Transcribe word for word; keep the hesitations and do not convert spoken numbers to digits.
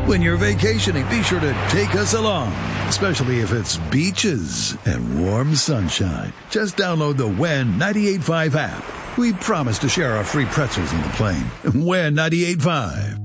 When you're vacationing, be sure to take us along, especially if it's beaches and warm sunshine. Just download the W E N ninety-eight point five app. We promise to share our free pretzels on the plane. W E N ninety-eight point five.